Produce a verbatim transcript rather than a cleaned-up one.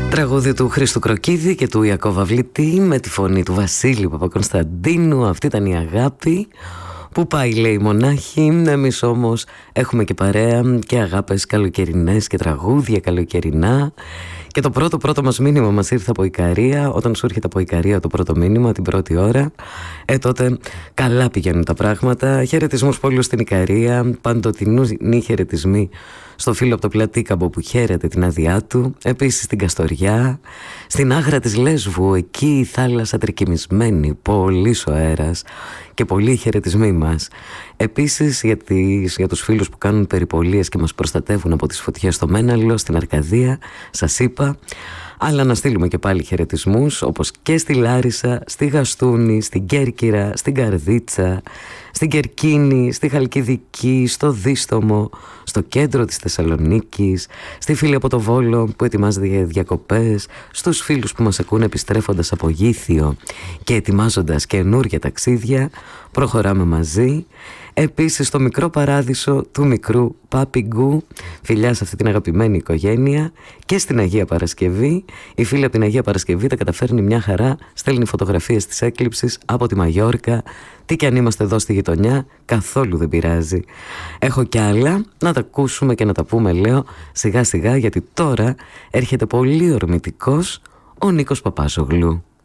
Τραγούδι του Χρήστου Κροκίδη και του Ιακώβ Αυλητή με τη φωνή του Βασίλη Παπακωνσταντίνου. Αυτή ήταν η αγάπη που πάει, λέει, μονάχη. Εμείς όμως έχουμε και παρέα και αγάπες καλοκαιρινές και τραγούδια καλοκαιρινά. Και το πρώτο πρώτο μας μήνυμα μας ήρθε από Ικαρία. Όταν σου έρχεται από Ικαρία το πρώτο μήνυμα την πρώτη ώρα, ε τότε καλά πηγαίνουν τα πράγματα. Χαιρετισμούς πολλούς στην Ικαρία, παντοτινοί χαιρετισμοί στο φίλο από το Πλατήκαμπο που χαίρεται την άδειά του. Επίσης στην Καστοριά, στην Άγρα της Λέσβου, εκεί η θάλασσα τρικυμισμένη, πολύς ο αέρας και πολλοί χαιρετισμοί μας. Επίσης για, τις, για τους φίλους που κάνουν περιπολίες και μας προστατεύουν από τις φωτιές στο Μέναλο, στην Αρκαδία, σας είπα. Αλλά να στείλουμε και πάλι χαιρετισμούς, όπως και στη Λάρισα, στη Γαστούνη, στην Κέρκυρα, στην Καρδίτσα, στην Κερκίνη, στη Χαλκιδική, στο Δίστομο, στο κέντρο της Θεσσαλονίκης, στη φίλη από το Βόλο που ετοιμάζεται για διακοπές, στους φίλους που μας ακούν επιστρέφοντας από Γήθιο και ετοιμάζοντας καινούργια ταξίδια. Προχωράμε μαζί. Επίσης στο μικρό παράδεισο του μικρού Πάπιγκου, φιλιά σε αυτή την αγαπημένη οικογένεια, και στην Αγία Παρασκευή. Η φίλη από την Αγία Παρασκευή τα καταφέρνει μια χαρά, στέλνει φωτογραφίες της έκλειψης από τη Μαγιόρκα. Τι κι αν είμαστε εδώ στη γειτονιά, καθόλου δεν πειράζει. Έχω κι άλλα να τα ακούσουμε και να τα πούμε, λέω, σιγά σιγά, γιατί τώρα έρχεται πολύ ορμητικός ο Νίκος Παπάζογλου.